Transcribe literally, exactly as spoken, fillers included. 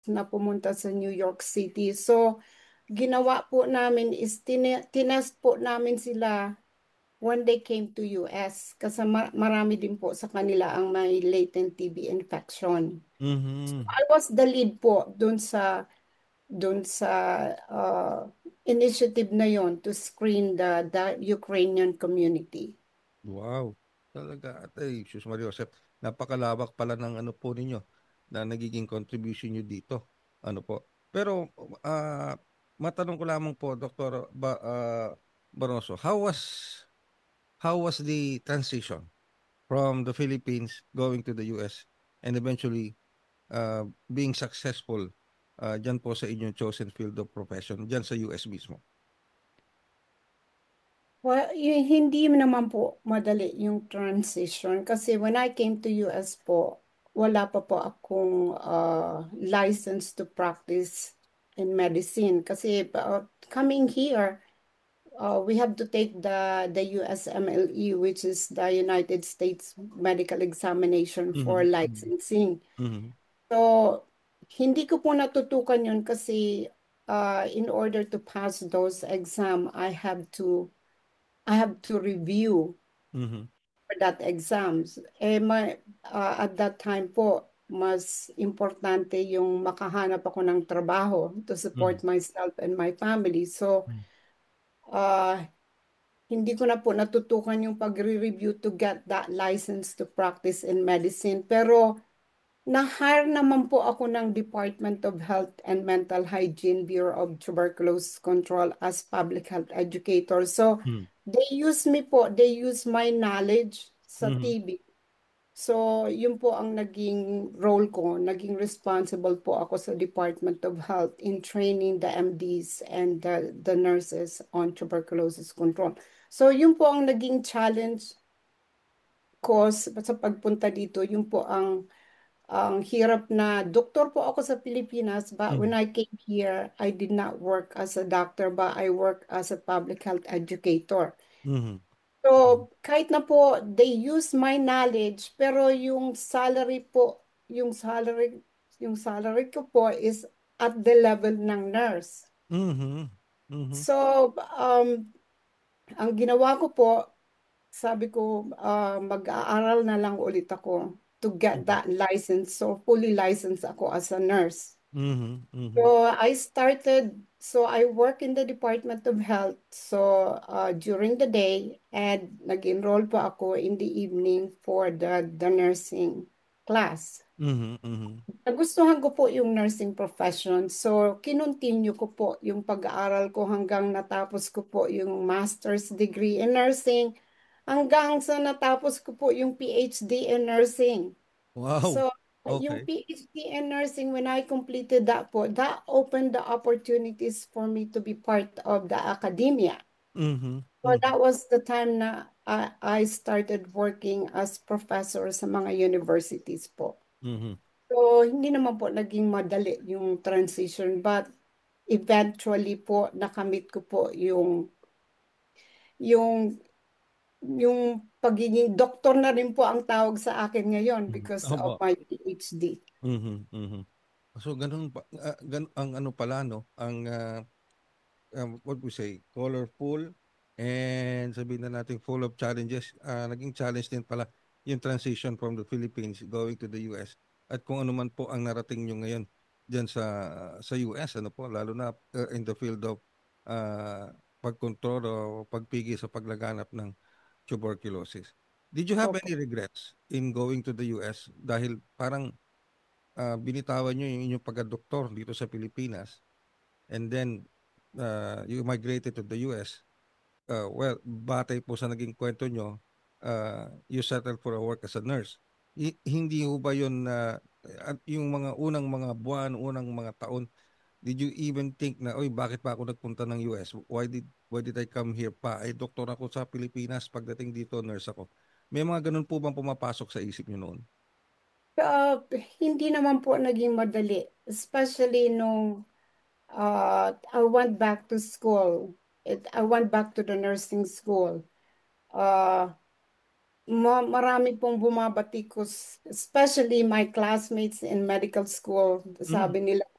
na pumunta sa New York City. So, ginawa po namin is tine- tinest po namin sila when they came to U S kasi ma- marami din po sa kanila ang may latent T B infection. Mhm. I was the lead po dun sa dun sa uh, initiative na yon to screen the the Ukrainian community. Wow. Talaga at ay, sus Maria Joseph, napakalawak pala ng ano po ninyo na nagiging contribution nyo dito. Ano po. Pero ah matanong ko lamang po, Doctor ba, ah, Baroso, how was how was the transition from the Philippines going to the U S and eventually uh, being successful uh, dyan po sa inyong chosen field of profession, dyan sa U S mismo? Well, y- hindi naman po madali yung transition kasi when I came to U S po, wala pa po akong uh, license to practice in medicine kasi uh, coming here, uh, we have to take the the U S M L E, which is the United States Medical Examination for Mhm, mhm, licensing. mhm, So, hindi ko po natutukan yun kasi uh, in order to pass those exam, I have to I have to review mhm, for that exams. Eh, ma, uh, at that time po, mas importante yung makahanap ako ng trabaho to mhm, support myself and my family. So, mhm, uh, hindi ko na po natutukan yung pagre-review to get that license to practice in medicine. Pero, na-hire naman po ako ng Department of Health and Mental Hygiene, Bureau of Tuberculosis Control as public health educator. So, mhm, they use me po, they use my knowledge sa mhm, T B. So, yun po ang naging role ko. Naging responsible po ako sa Department of Health in training the M Ds and the, the nurses on tuberculosis control. So, yun po ang naging challenge ko sa sa pagpunta dito. Yun po ang ang hirap na doktor po ako sa Pilipinas, but when mhm, I came here, I did not work as a doctor, but I work as a public health educator. mhm, So, kahit na po they use my knowledge, pero yung salary po, yung salary, yung salary ko po is at the level ng nurse. mhm, mhm, So, um, ang ginawa ko po, sabi ko, ah, mag-aaral na lang ulit ako to get mhm, that license. So, fully licensed ako as a nurse. mhm, mhm, So, I started, so I work in the Department of Health. So, uh, during the day, and nag-enroll po ako in the evening for the, the nursing class. mhm, mhm, Nagustuhan ko po yung nursing profession. So, kinontinue ko po yung pag-aaral ko hanggang natapos ko po yung master's degree in nursing, hanggang sa natapos ko po yung P H D in nursing. wow, So, yung okay, P H D in nursing, when I completed that po, that opened the opportunities for me to be part of the academia. mhm, So, mhm, that was the time na I, I started working as professor sa mga universities po. mhm, So, hindi naman po naging madali yung transition, but eventually po nakamit ko po yung yung yung pagiging doktor na rin po ang tawag sa akin ngayon mhm, because of opo, my P H D. mhm, mhm. So ganun pa, ah, gan ang ano pala no, ang ah, um, what we say, colorful and sabihin na natin full of challenges. Ah, naging challenge din pala yung transition from the Philippines going to the U S. At kung ano man po ang narating nyo ngayon diyan sa sa U S, ano po, lalo na uh, in the field of uh, pagkontrol o pagpigil sa paglaganap ng tuberculosis. Did you have Opo. any regrets in going to the U S dahil parang ah, binitawan nyo yung inyong pagka-doktor dito sa Pilipinas and then uh, you migrated to the U S. Uh, well, batay po sa naging kwento nyo, uh, you settled for a work as a nurse. I- hindi ho ba yun na at yung mga unang mga buwan, unang mga taon, did you even think na, oy, bakit pa ako nagpunta ng U S? Why did why did I come here pa? Ay, doktor ako sa Pilipinas, pagdating dito, nurse ako. May mga ganun po bang pumapasok sa isip nyo noon? Uh, hindi naman po naging madali, especially nung uh, I went back to school. It, I went back to the nursing school. Uh, Ma marami pong bumabatikos, especially my classmates in medical school. Mm. Sabi nila,